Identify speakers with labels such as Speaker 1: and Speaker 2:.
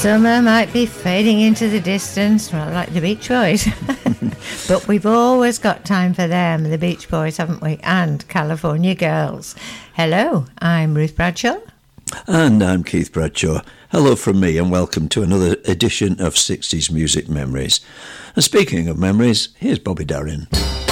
Speaker 1: Summer might be fading into the distance, well, like the Beach Boys. But we've always got time for them, the Beach Boys, haven't we? And California Girls. Hello, I'm Ruth Bradshaw.
Speaker 2: And I'm Keith Bradshaw. Hello from me and welcome to another edition of 60s Music Memories. And speaking of memories, here's Bobby Darin.